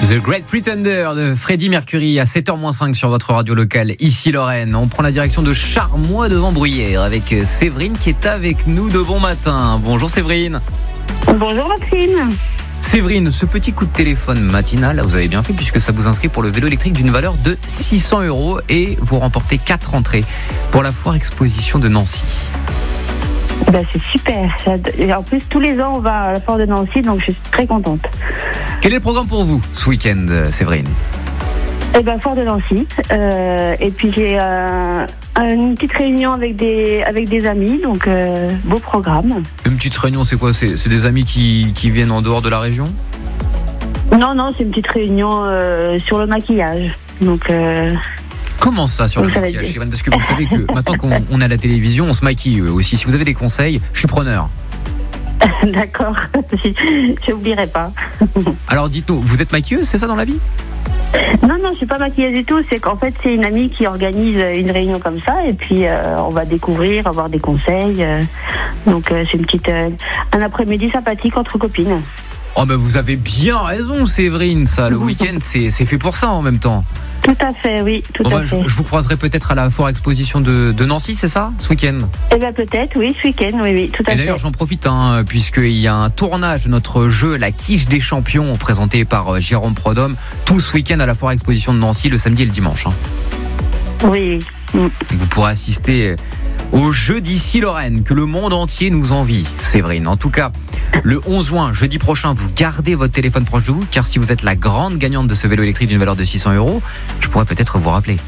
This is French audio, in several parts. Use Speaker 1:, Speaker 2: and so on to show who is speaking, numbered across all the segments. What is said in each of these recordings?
Speaker 1: The Great Pretender de Freddie Mercury à 7h-5 sur votre radio locale, ici Lorraine. On prend la direction de Charmois devant Bruyères avec Séverine qui est avec nous de bon matin. Bonjour Séverine.
Speaker 2: Bonjour Maxime.
Speaker 1: Séverine, ce petit coup de téléphone matinal, vous avez bien fait puisque ça vous inscrit pour le vélo électrique d'une valeur de 600 € et vous remportez 4 entrées pour la foire exposition de Nancy.
Speaker 2: C'est super. Et en plus, tous les ans, on va à la foire de Nancy, donc je suis très contente.
Speaker 1: Quel est le programme pour vous ce week-end, Séverine ?
Speaker 2: Foire de Nancy. Et puis j'ai une petite réunion avec des amis, donc beau programme.
Speaker 1: Une petite réunion, c'est quoi ? C'est des amis qui viennent en dehors de la région ?
Speaker 2: Non, c'est une petite réunion sur le maquillage. Donc.
Speaker 1: Comment ça sur le maquillage, Séverine ? Parce que vous savez que maintenant qu'on est à la télévision, on se maquille aussi. Si vous avez des conseils, je suis preneur.
Speaker 2: D'accord, je n'oublierai pas.
Speaker 1: Alors dites-nous, vous êtes maquilleuse, c'est ça dans la vie ?
Speaker 2: Non, je suis pas maquilleuse du tout. C'est qu'en fait, c'est une amie qui organise une réunion comme ça, et puis on va découvrir, avoir des conseils. Donc c'est un après-midi sympathique entre copines.
Speaker 1: Oh mais vous avez bien raison, Séverine. Ça, le week-end, c'est fait pour ça en même temps.
Speaker 2: Tout à fait, oui, tout à fait.
Speaker 1: Je vous croiserai peut-être à la foire exposition de Nancy, c'est ça, ce week-end ?
Speaker 2: Peut-être, oui, ce week-end, oui, tout à fait.
Speaker 1: Et d'ailleurs, j'en profite, puisqu'il y a un tournage de notre jeu, la quiche des champions, présenté par Jérôme Prodhomme, tout ce week-end à la foire exposition de Nancy, le samedi et le dimanche.
Speaker 2: Oui.
Speaker 1: Vous pourrez assister au jeu d'ici Lorraine, que le monde entier nous envie, Séverine. En tout cas, le 11 juin, jeudi prochain, vous gardez votre téléphone proche de vous, car si vous êtes la grande gagnante de ce vélo électrique d'une valeur de 600 €, je pourrais peut-être vous rappeler.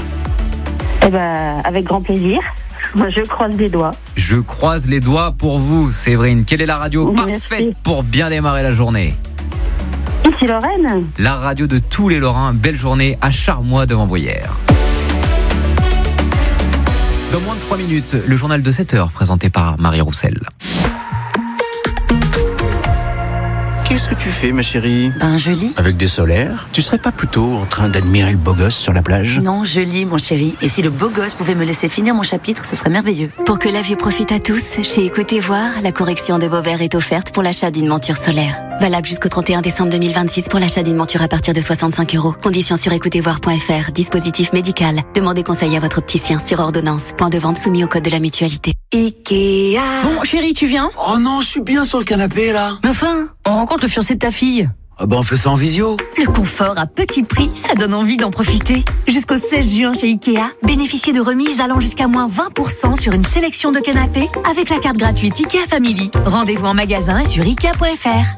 Speaker 2: Avec grand plaisir. Je croise les doigts.
Speaker 1: Je croise les doigts pour vous, Séverine. Quelle est la radio parfaite pour bien démarrer la journée ?
Speaker 2: Ici Lorraine.
Speaker 1: La radio de tous les Lorrains. Belle journée à Charmois devant Bruyères. Dans moins de 3 minutes, le journal de 7h présenté par Marie Roussel.
Speaker 3: Qu'est-ce que tu fais, ma chérie ?
Speaker 4: Je lis.
Speaker 3: Avec des solaires ? Tu serais pas plutôt en train d'admirer le beau gosse sur la plage ?
Speaker 4: Non, je lis, mon chéri. Et si le beau gosse pouvait me laisser finir mon chapitre, ce serait merveilleux.
Speaker 5: Pour que la vue profite à tous, chez Écoutez Voir, la correction de vos verres est offerte pour l'achat d'une monture solaire. Valable jusqu'au 31 décembre 2026 pour l'achat d'une monture à partir de 65 €. Conditions sur écoutezvoir.fr. Dispositif médical. Demandez conseil à votre opticien sur ordonnance. Point de vente soumis au code de la mutualité.
Speaker 4: Ikea. Bon, chéri, tu viens ?
Speaker 3: Oh non, je suis bien sur le canapé, là.
Speaker 4: Mais enfin, on rencontre le fiancé de ta fille.
Speaker 3: On fait ça en visio.
Speaker 4: Le confort à petit prix, ça donne envie d'en profiter. Jusqu'au 16 juin chez Ikea, bénéficiez de remises allant jusqu'à moins 20% sur une sélection de canapés avec la carte gratuite Ikea Family. Rendez-vous en magasin et sur Ikea.fr.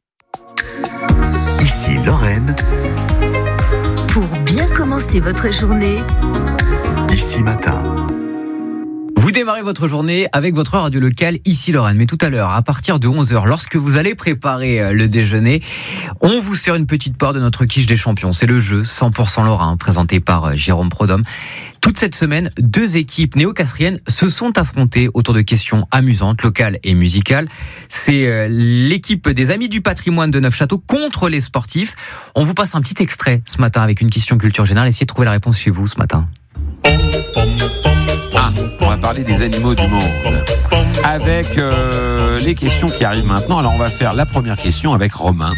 Speaker 6: Ici Lorraine.
Speaker 4: Pour bien commencer votre journée,
Speaker 6: Ici Matin.
Speaker 1: Vous démarrez votre journée avec votre radio locale ici Lorraine. Mais tout à l'heure, à partir de 11h, lorsque vous allez préparer le déjeuner, on vous sert une petite part de notre quiche des champions. C'est le jeu 100% Lorrain présenté par Jérôme Prodhomme. Toute cette semaine, 2 équipes néo-castriennes se sont affrontées autour de questions amusantes, locales et musicales. C'est l'équipe des Amis du Patrimoine de Neufchâteau contre les sportifs. On vous passe un petit extrait ce matin avec une question culture générale. Essayez de trouver la réponse chez vous ce matin.
Speaker 7: On va parler des animaux du monde avec les questions qui arrivent maintenant. Alors on va faire la première question avec Romain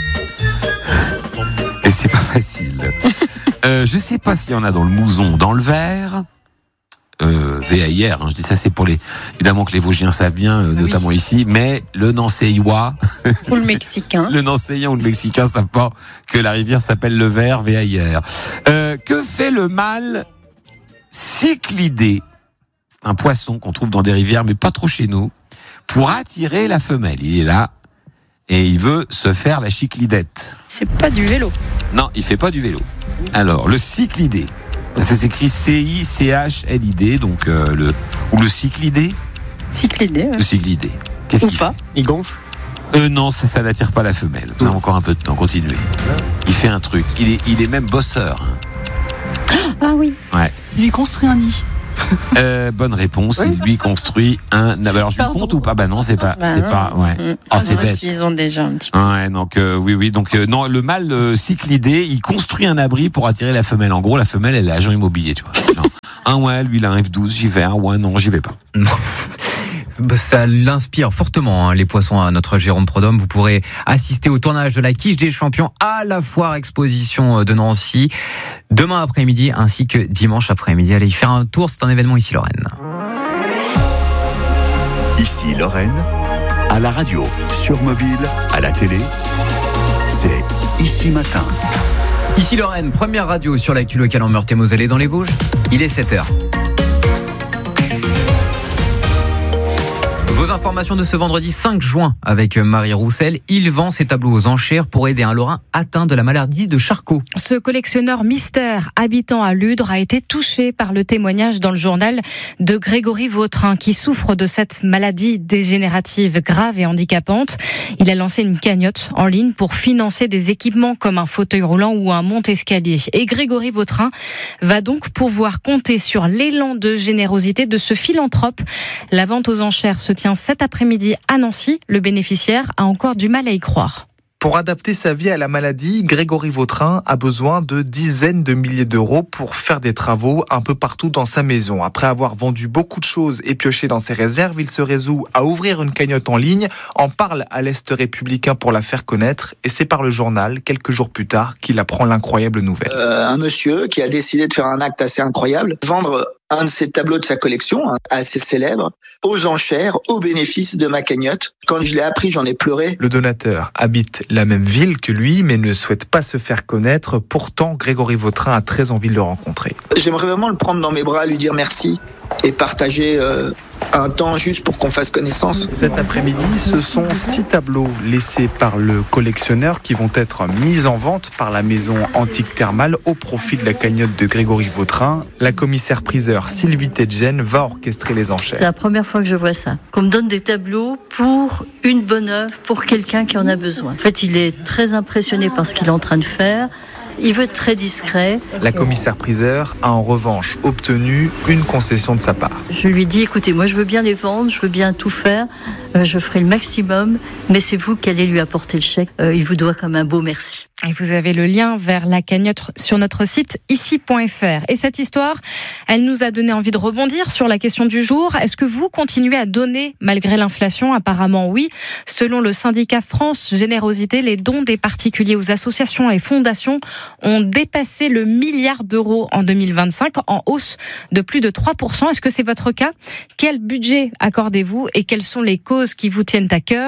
Speaker 7: et c'est pas facile. Je sais pas s'il y en a dans le Mouzon, dans le Ver. VAIR, je dis ça, c'est pour évidemment que les Vosgiens savent bien, notamment ici, mais le Nancéiois
Speaker 8: ou le Mexicain.
Speaker 7: Le Nancéien ou le Mexicain savent pas que la rivière s'appelle le Ver, VAIR. Que fait le mâle cyclidé? C'est un poisson qu'on trouve dans des rivières, mais pas trop chez nous, pour attirer la femelle. Il est là et il veut se faire la cyclidette.
Speaker 8: C'est pas du vélo.
Speaker 7: Non, il fait pas du vélo. Alors, le cyclidé, ça s'écrit CICHLID, donc ou le cyclidé.
Speaker 8: Cyclidé. Ouais.
Speaker 7: Le cyclidé. Qu'est-ce qu'il fait?
Speaker 3: Il gonfle?
Speaker 7: Non, ça n'attire pas la femelle. Vous avez encore un peu de temps, continuez. Il fait un truc. Il est même bosseur.
Speaker 8: Ah oui.
Speaker 7: Ouais.
Speaker 8: Il lui construit un nid.
Speaker 7: Bonne réponse. Il lui construit un. Alors je lui compte ou pas? Bah non, c'est pas. Ouais. C'est bête.
Speaker 8: Ils ont déjà un petit peu.
Speaker 7: Ouais, donc oui. Donc non, le mâle cyclidé, il construit un abri pour attirer la femelle. En gros, la femelle, elle est agent immobilier, tu vois. Genre, ouais, lui il a un F12, j'y vais. Ouais, non, j'y vais pas.
Speaker 1: ça l'inspire fortement, les poissons à notre Jérôme Prodhomme. Vous pourrez assister au tournage de la quiche des champions à la foire exposition de Nancy demain après-midi ainsi que dimanche après-midi. Allez y faire un tour, c'est un événement ici Lorraine.
Speaker 6: Ici Lorraine, à la radio, sur mobile, à la télé, c'est Ici Matin.
Speaker 1: Ici Lorraine, première radio sur l'actu locale en Meurthe-et-Moselle et dans les Vosges. Il est 7h. Vos informations de ce vendredi 5 juin avec Marie Roussel. Il vend ses tableaux aux enchères pour aider un Lorrain atteint de la maladie de Charcot.
Speaker 9: Ce collectionneur mystère habitant à Ludre a été touché par le témoignage dans le journal de Grégory Vautrin qui souffre de cette maladie dégénérative grave et handicapante. Il a lancé une cagnotte en ligne pour financer des équipements comme un fauteuil roulant ou un monte-escalier. Et Grégory Vautrin va donc pouvoir compter sur l'élan de générosité de ce philanthrope. La vente aux enchères se tient cet après-midi à Nancy. Le bénéficiaire a encore du mal à y croire.
Speaker 10: Pour adapter sa vie à la maladie, Grégory Vautrin a besoin de dizaines de milliers d'euros pour faire des travaux un peu partout dans sa maison. Après avoir vendu beaucoup de choses et pioché dans ses réserves, il se résout à ouvrir une cagnotte en ligne, en parle à l'Est républicain pour la faire connaître et c'est par le journal, quelques jours plus tard, qu'il apprend l'incroyable nouvelle.
Speaker 11: Un monsieur qui a décidé de faire un acte assez incroyable, vendre un de ses tableaux de sa collection, assez célèbre, aux enchères, au bénéfice de ma cagnotte. Quand je l'ai appris, j'en ai pleuré.
Speaker 10: Le donateur habite la même ville que lui, mais ne souhaite pas se faire connaître. Pourtant, Grégory Vautrin a très envie de le rencontrer.
Speaker 11: J'aimerais vraiment le prendre dans mes bras, lui dire merci et partager un temps juste pour qu'on fasse connaissance.
Speaker 10: Cet après-midi, ce sont 6 tableaux laissés par le collectionneur qui vont être mis en vente par la maison Antique Thermale au profit de la cagnotte de Grégory Vautrin. La commissaire-priseur Sylvie Tedjen va orchestrer les enchères.
Speaker 12: C'est la première fois que je vois ça. Qu'on me donne des tableaux pour une bonne œuvre, pour quelqu'un qui en a besoin. En fait, il est très impressionné par ce qu'il est en train de faire. Il veut être très discret.
Speaker 10: La commissaire-priseur a en revanche obtenu une concession de sa part.
Speaker 12: Je lui dis, écoutez, moi je veux bien les vendre, je veux bien tout faire, je ferai le maximum, mais c'est vous qui allez lui apporter le chèque. Il vous doit comme un beau merci.
Speaker 9: Et vous avez le lien vers la cagnotte sur notre site ici.fr. Et cette histoire, elle nous a donné envie de rebondir sur la question du jour. Est-ce que vous continuez à donner malgré l'inflation ? Apparemment oui. Selon le syndicat France Générosité, les dons des particuliers aux associations et fondations ont dépassé le milliard d'euros en 2025, en hausse de plus de 3%. Est-ce que c'est votre cas ? Quel budget accordez-vous et quelles sont les causes qui vous tiennent à cœur ?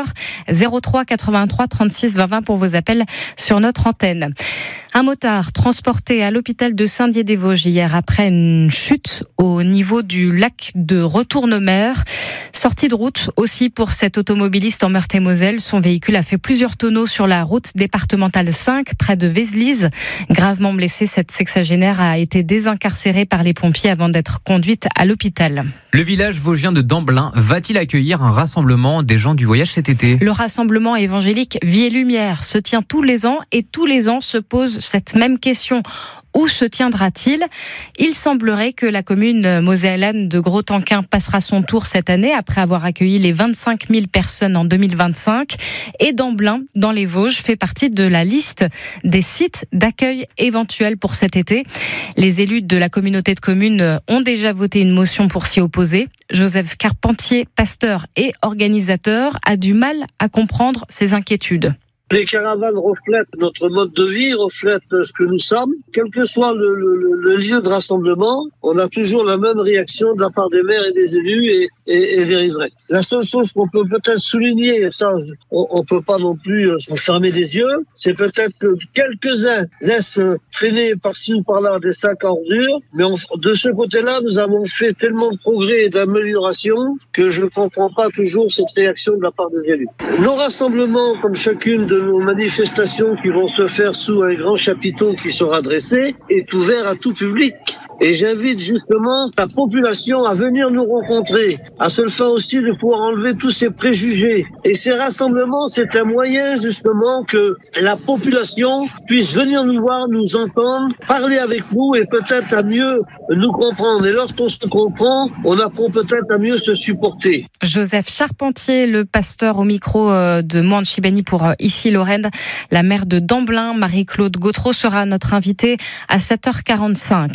Speaker 9: 03 83 36 20 20 pour vos appels sur notre antenne. Un motard transporté à l'hôpital de Saint-Dié-des-Vosges hier après une chute au niveau du lac de Retourne-Mer. Sortie de route aussi pour cet automobiliste en Meurthe-et-Moselle. Son véhicule a fait plusieurs tonneaux sur la route départementale 5 près de Vézelise. Gravement blessée, cette sexagénaire a été désincarcérée par les pompiers avant d'être conduite à l'hôpital.
Speaker 1: Le village vosgien de Damblin va-t-il accueillir un rassemblement des gens du voyage cet été ?
Speaker 9: Le rassemblement évangélique Vie et Lumière se tient tous les ans et tous les ans se pose cette même question. Où se tiendra-t-il ? Il semblerait que la commune mosellane de Grostenquin passera son tour cette année après avoir accueilli les 25 000 personnes en 2025. Et Damblin, dans les Vosges, fait partie de la liste des sites d'accueil éventuels pour cet été. Les élus de la communauté de communes ont déjà voté une motion pour s'y opposer. Joseph Carpentier, pasteur et organisateur, a du mal à comprendre ces inquiétudes.
Speaker 13: Les caravanes reflètent notre mode de vie, reflètent ce que nous sommes. Quel que soit le lieu de rassemblement, on a toujours la même réaction de la part des maires et des élus et des riverains. La seule chose qu'on peut peut-être souligner, ça, on peut pas non plus fermer les yeux, c'est peut-être que quelques-uns laissent traîner par-ci ou par-là des sacs à ordures, mais de ce côté-là, nous avons fait tellement de progrès et d'amélioration que je ne comprends pas toujours cette réaction de la part des élus. Nos rassemblements, comme chacune de nos manifestations qui vont se faire sous un grand chapiteau qui sera dressé, est ouvert à tout public. Et j'invite justement la population à venir nous rencontrer, à se le faire aussi de pouvoir enlever tous ces préjugés. Et ces rassemblements, c'est un moyen justement que la population puisse venir nous voir, nous entendre, parler avec nous et peut-être à mieux nous comprendre. Et lorsqu'on se comprend, on apprend peut-être à mieux se supporter.
Speaker 9: Joseph Charpentier, le pasteur au micro de Moantchibani pour Ici Lorraine. La maire de Damblin, Marie-Claude Gautreau, sera notre invitée à 7h45.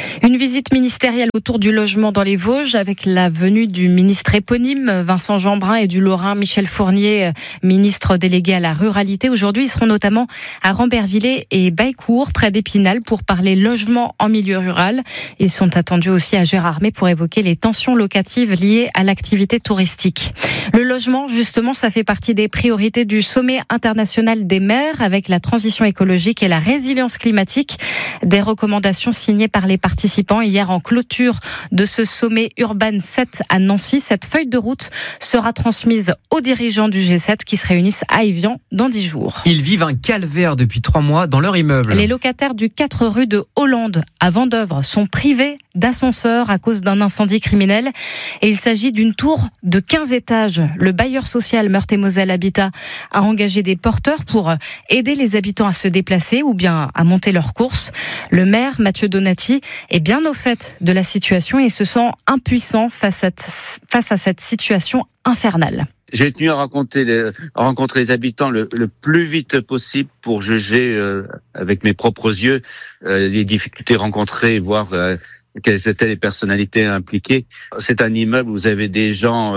Speaker 9: Une visite ministérielle autour du logement dans les Vosges avec la venue du ministre éponyme Vincent Jeanbrun et du Lorrain Michel Fournier, ministre délégué à la ruralité. Aujourd'hui, ils seront notamment à Rambervillers et Baillecourt, près d'Épinal, pour parler logement en milieu rural. Ils sont attendus aussi à Gérardmer pour évoquer les tensions locatives liées à l'activité touristique. Le logement, justement, ça fait partie des priorités du sommet international des maires avec la transition écologique et la résilience climatique. Des recommandations signées par les participants hier en clôture de ce sommet Urban 7 à Nancy. Cette feuille de route sera transmise aux dirigeants du G7 qui se réunissent à Évian dans 10 jours.
Speaker 1: Ils vivent un calvaire depuis 3 mois dans leur immeuble.
Speaker 9: Les locataires du 4 rue de Hollande à Vendeuvre sont privés d'ascenseur à cause d'un incendie criminel. Et il s'agit d'une tour de 15 étages. Le bailleur social Meurthe-et-Moselle Habitat a engagé des porteurs pour aider les habitants à se déplacer ou bien à monter leurs courses. Le maire, Mathieu Donati, est bien au fait de la situation et se sent impuissant face à cette situation infernale.
Speaker 3: J'ai tenu à rencontrer les habitants le plus vite possible pour juger avec mes propres yeux les difficultés rencontrées, voir quelles étaient les personnalités impliquées. C'est un immeuble où vous avez des gens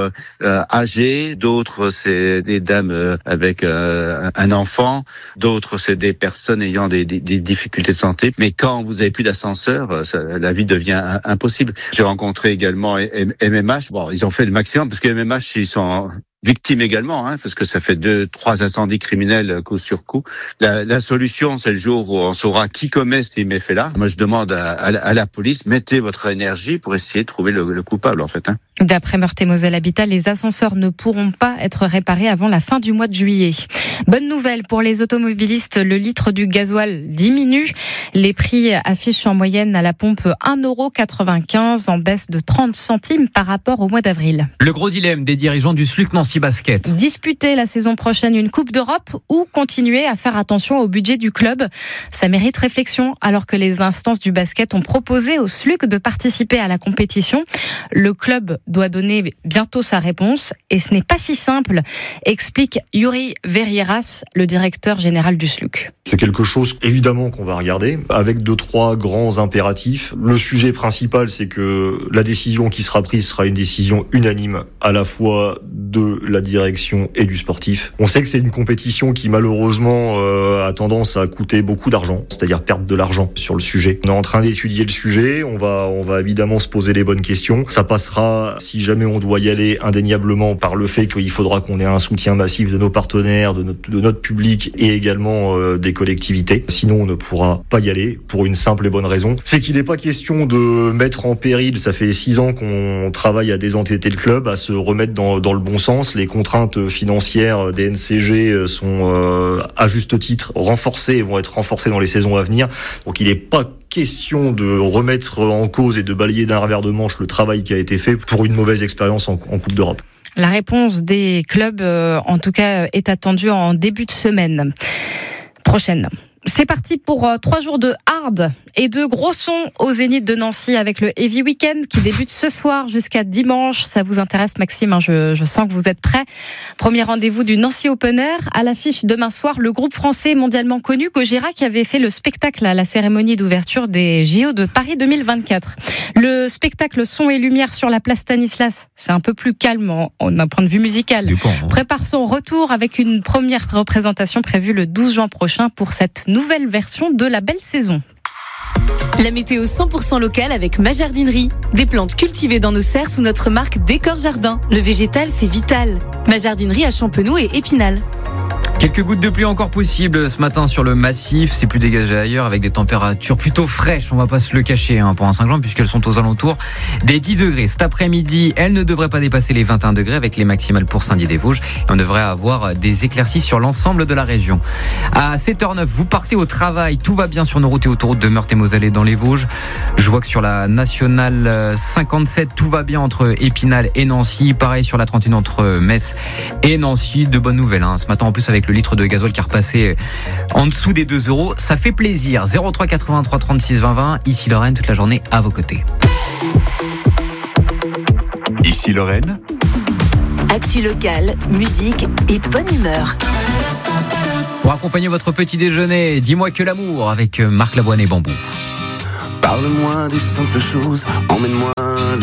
Speaker 3: âgés, d'autres c'est des dames avec un enfant, d'autres c'est des personnes ayant des difficultés de santé. Mais quand vous avez plus d'ascenseur, la vie devient impossible. J'ai rencontré également MMH. Bon, ils ont fait le maximum parce que MMH, ils sont victimes également, parce que ça fait 2-3 incendies criminels coup sur coup. La solution, c'est le jour où on saura qui commet ces méfaits-là. Moi, je demande à la police, mettez votre énergie pour essayer de trouver le coupable, en fait.
Speaker 9: D'après Meurthe-et-Moselle Habitat, les ascenseurs ne pourront pas être réparés avant la fin du mois de juillet. Bonne nouvelle pour les automobilistes, le litre du gasoil diminue. Les prix affichent en moyenne à la pompe 1,95 € en baisse de 30 centimes par rapport au mois d'avril.
Speaker 1: Le gros dilemme des dirigeants du SLUC Nancy Basket.
Speaker 9: Disputer la saison prochaine une Coupe d'Europe ou continuer à faire attention au budget du club. Ça mérite réflexion alors que les instances du basket ont proposé au SLUC de participer à la compétition. Le club doit donner bientôt sa réponse et ce n'est pas si simple, explique Yuri Verrieras, le directeur général du SLUC.
Speaker 14: C'est quelque chose évidemment qu'on va regarder avec 2-3 grands impératifs. Le sujet principal, c'est que la décision qui sera prise sera une décision unanime à la fois de la direction et du sportif. On sait que c'est une compétition qui malheureusement a tendance à coûter beaucoup d'argent, c'est-à-dire perdre de l'argent sur le sujet. On est en train d'étudier le sujet, on va évidemment se poser les bonnes questions. Ça passera, si jamais on doit y aller, indéniablement par le fait qu'il faudra qu'on ait un soutien massif de nos partenaires, de notre public et également des collectivités. Sinon, on ne pourra pas y aller pour une simple et bonne raison. C'est qu'il n'est pas question de mettre en péril, ça fait 6 ans qu'on travaille à désendetter le club, à se remettre dans le bon sens. Les contraintes financières des NCG sont à juste titre renforcées et vont être renforcées dans les saisons à venir. Donc il n'est pas question de remettre en cause et de balayer d'un revers de manche le travail qui a été fait pour une mauvaise expérience en Coupe d'Europe.
Speaker 9: La réponse des clubs, en tout cas, est attendue en début de semaine prochaine. C'est parti pour 3 jours de hard et de gros sons au Zénith de Nancy avec le Heavy Weekend qui débute ce soir jusqu'à dimanche. Ça vous intéresse, Maxime, je sens que vous êtes prêts. Premier rendez-vous du Nancy Open Air. À l'affiche demain soir, le groupe français mondialement connu Gojira qui avait fait le spectacle à la cérémonie d'ouverture des JO de Paris 2024. Le spectacle son et lumière sur la place Stanislas, c'est un peu plus calme d'un point de vue musical. Prépare son retour avec une première représentation prévue le 12 juin prochain pour cette nouvelle version de la belle saison.
Speaker 4: La météo 100% locale avec ma jardinerie. Des plantes cultivées dans nos serres sous notre marque Décor Jardin. Le végétal, c'est vital. Ma jardinerie à Champenoux et Épinal.
Speaker 1: Quelques gouttes de pluie encore possibles ce matin sur le massif. C'est plus dégagé ailleurs avec des températures plutôt fraîches. On va pas se le cacher pour un Saint-Jean puisqu'elles sont aux alentours des 10 degrés. Cet après-midi, elles ne devraient pas dépasser les 21 degrés avec les maximales pour Saint-Dié-des-Vosges. Et on devrait avoir des éclaircies sur l'ensemble de la région. À 7h09, vous partez au travail. Tout va bien sur nos routes et autoroutes de Meurthe-et-Moselle et dans les Vosges. Je vois que sur la nationale 57, tout va bien entre Épinal et Nancy. Pareil sur la 31 entre Metz et Nancy. De bonnes nouvelles ce matin en plus avec le litre de gasoil qui est repassé en dessous des 2 €. Ça fait plaisir. 03 83 36 20 20. Ici Lorraine, toute la journée à vos côtés.
Speaker 6: Ici Lorraine.
Speaker 4: Actu locale, musique et bonne humeur.
Speaker 1: Pour accompagner votre petit déjeuner, dis-moi que l'amour avec Marc Lavoine et Bambou.
Speaker 15: Parle-moi des simples choses, emmène-moi